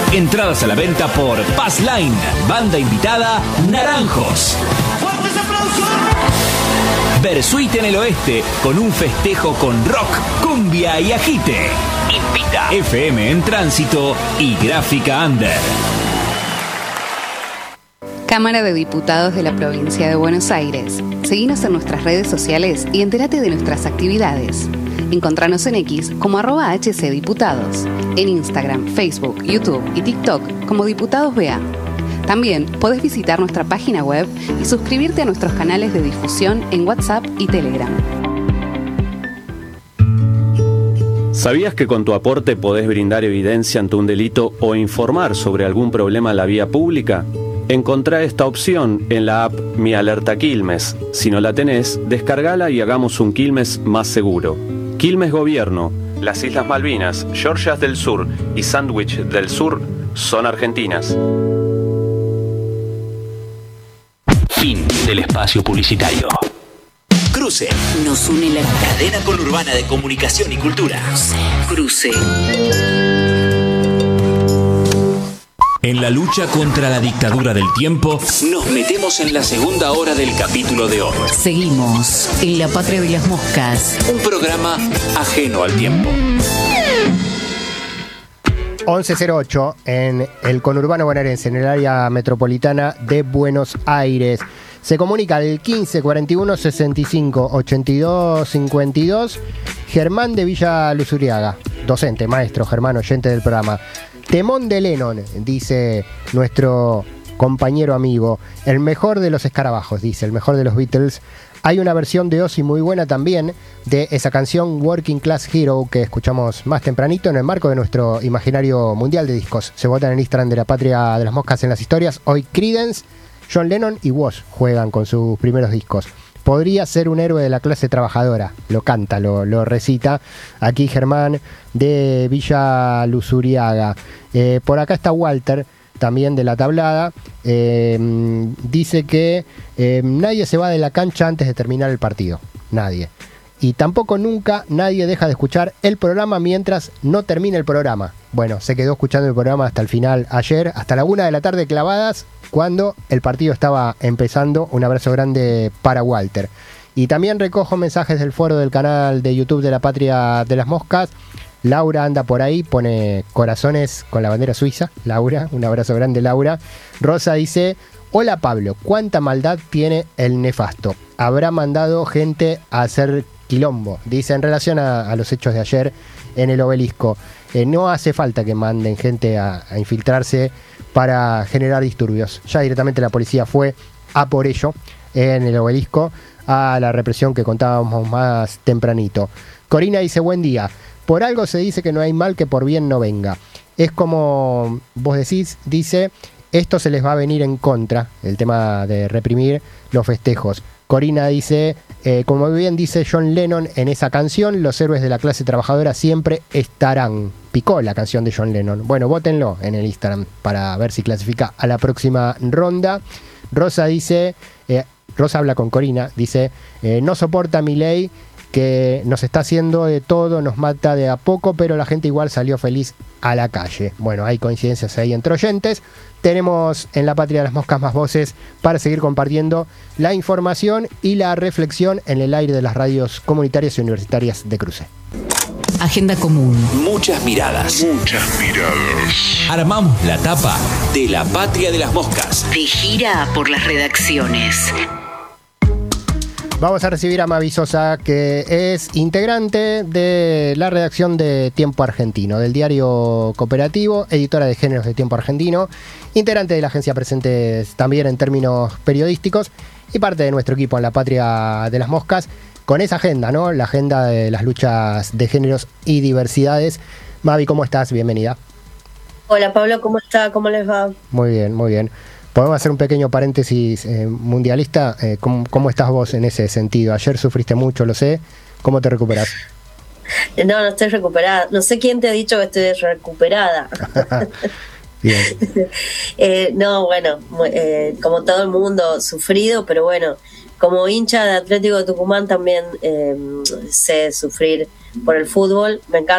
Entradas a la venta por Passline. Banda invitada, Naranjos. ¡Fuertes aplausos! Bersuit en el oeste, con un festejo con rock, cumbia y agite. Invita FM en Tránsito y Gráfica Under. Cámara de Diputados de la Provincia de Buenos Aires. Seguinos en nuestras redes sociales y entérate de nuestras actividades. Encontranos en X como @HCDiputados. En Instagram, Facebook, YouTube y TikTok como Diputados BA. También podés visitar nuestra página web y suscribirte a nuestros canales de difusión en WhatsApp y Telegram. ¿Sabías que con tu aporte podés brindar evidencia ante un delito o informar sobre algún problema en la vía pública? Encontrá esta opción en la app Mi Alerta Quilmes. Si no la tenés, descargala y hagamos un Quilmes más seguro. Quilmes Gobierno, las Islas Malvinas, Georgias del Sur y Sandwich del Sur son argentinas. Fin del espacio publicitario. Cruce. Nos une la Cadena conurbana de comunicación y cultura. Cruce. En la lucha contra la dictadura del tiempo, nos metemos en la segunda hora del capítulo de hoy. Seguimos en La Patria de las Moscas. Un programa ajeno al tiempo. 11:08 en el conurbano bonaerense, en el área metropolitana de Buenos Aires. Se comunica al 15 41 65 82 52 Germán de Villa Luzuriaga, docente, maestro Germán, oyente del programa. Temón de Lennon, dice nuestro compañero amigo. El mejor de los escarabajos, dice, el mejor de los Beatles. Hay una versión de Ozzy muy buena también de esa canción Working Class Hero que escuchamos más tempranito en el marco de nuestro imaginario mundial de discos. Se votan en Instagram de La Patria de las Moscas en las historias. Hoy Creedence, John Lennon y Woz juegan con sus primeros discos. Podría ser un héroe de la clase trabajadora. Lo canta, lo recita. Aquí Germán de Villa Luzuriaga. Por acá está Walter, también de La Tablada. Dice que nadie se va de la cancha antes de terminar el partido. Nadie. Y tampoco nunca nadie deja de escuchar el programa mientras no termine el programa. Bueno, se quedó escuchando el programa hasta el final ayer, hasta la 1 de la tarde clavadas, cuando el partido estaba empezando. Un abrazo grande para Walter. Y también recojo mensajes del foro del canal de YouTube de La Patria de las Moscas. Laura anda por ahí, pone corazones con la bandera suiza. Laura, un abrazo grande, Laura. Rosa dice: hola Pablo, ¿cuánta maldad tiene el nefasto? Habrá mandado gente a hacer quilombo. Dice en relación a los hechos de ayer en el Obelisco. No hace falta que manden gente a infiltrarse para generar disturbios. Ya directamente la policía fue a por ello en el Obelisco, a la represión que contábamos más tempranito. Corina dice: buen día. Por algo se dice que no hay mal que por bien no venga. Es como vos decís, dice, esto se les va a venir en contra, el tema de reprimir los festejos. Corina dice, como bien dice John Lennon en esa canción, los héroes de la clase trabajadora siempre estarán. Picó la canción de John Lennon. Bueno, vótenlo en el Instagram para ver si clasifica a la próxima ronda. Rosa dice, Rosa habla con Corina, dice, no soporta Milei, que nos está haciendo de todo, nos mata de a poco, pero la gente igual salió feliz a la calle. Bueno, hay coincidencias ahí entre oyentes. Tenemos en La Patria de las Moscas más voces para seguir compartiendo la información y la reflexión en el aire de las radios comunitarias y universitarias de Cruce. Agenda común. Muchas miradas. Armamos la tapa de La Patria de las Moscas. De gira por las redacciones. Vamos a recibir a Mavi Sosa, que es integrante de la redacción de Tiempo Argentino, del diario cooperativo, editora de géneros de Tiempo Argentino, integrante de la agencia Presentes también en términos periodísticos y parte de nuestro equipo en La Patria de las Moscas, con esa agenda, ¿no? La agenda de las luchas de géneros y diversidades. Mavi, ¿cómo estás? Bienvenida. Hola Pablo, ¿cómo está? ¿Cómo les va? Muy bien, muy bien. Podemos hacer un pequeño paréntesis mundialista. ¿Cómo estás vos en ese sentido? Ayer sufriste mucho, lo sé. ¿Cómo te recuperás? No estoy recuperada. No sé quién te ha dicho que estoy recuperada. Bien. Como todo el mundo, sufrido, pero bueno, como hincha de Atlético de Tucumán también sé sufrir por el fútbol. Me encanta